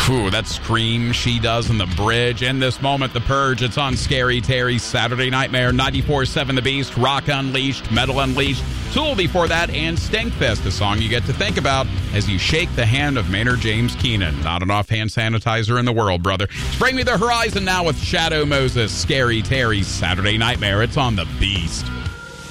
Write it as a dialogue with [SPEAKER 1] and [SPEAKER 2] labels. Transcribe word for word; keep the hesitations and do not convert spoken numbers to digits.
[SPEAKER 1] Ooh, that scream she does in the bridge. In this moment, The Purge. It's on Scary Terry's Saturday Nightmare. ninety-four point seven The Beast, Rock Unleashed, Metal Unleashed. Tool before that, and Stinkfest, a song you get to think about as you shake the hand of Maynard James Keenan. Not an off-hand sanitizer in the world, brother. Spring me the horizon now with Shadow Moses, Scary Terry's Saturday Nightmare. It's on The Beast.